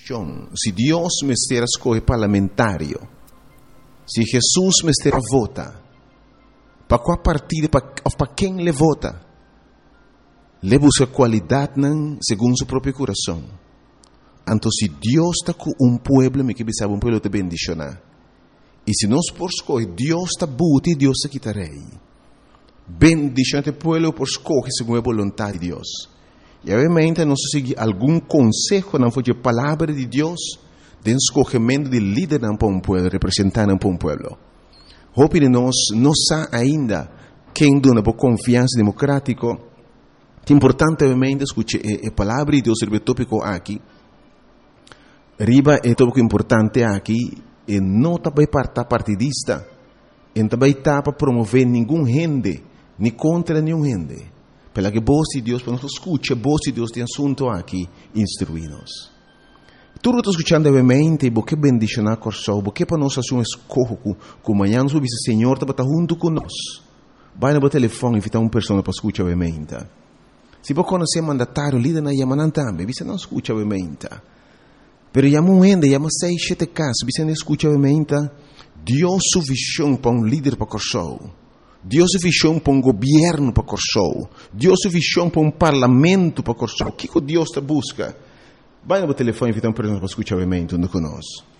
visão. Se Deus me estiver escolhe parlamentário, se Jesus me estiver vota, para qual partido, para quem ele vota, ele busca qualidade segundo seu próprio coração. Então, se Deus está com pueblo, me que sabe pueblo te bendicionar. E se nós por escolher, Deus está buti, Deus está quitarei. Bendicionate pueblo por escolher segundo a vontade de Deus. E obviamente nós seguimos algum conselho não foi a palavra de Deus, de escolhimento de líder para um pueblo, representante para um pueblo. Hope de nós não sabe ainda quem dona por confiança democrática. É importante obviamente escutar a palavra de Deus sobre o tópico aqui. Riba é tópico importante aqui. E não também para partidista, e também para promover nenhum gente, nem contra nenhum gente. Pela que voz de Deus, para nós escutar a voz de Deus de assunto aqui, instruí-nos. Tudo está escutando obviamente, porque bendicionar coração, porque para nós fazer um escorro, como amanhã nós vamos dizer, Senhor, está junto conosco. Vai no telefone e invitar uma pessoa para escutar obviamente. Se você conhecer mandatário, líder na Yamanan também, você não escuta obviamente. Pero llama gente, llama 6, 7 casos, você não escuta obviamente, Deus sua visão para líder para Corsou, Deus sua visão para governo para Corsou, Deus sua visão para parlamento para Corsou. O que Deus te busca? Vai no telefone e invita uma pessoa para escutar obviamente, onde conosco.